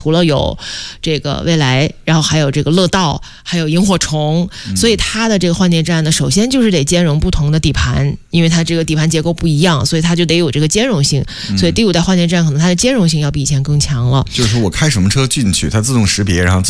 除了有这个蔚来，然后还有这个乐道，还有萤火虫，所以它的这个换电站呢，首先就是得兼容不同的底盘，因为它这个底盘结构不一样，所以它就得有这个兼容性。所以第5代换电站可能它的兼容性要比以前更强了。 就是说我开什么车进去，它自动识别，然后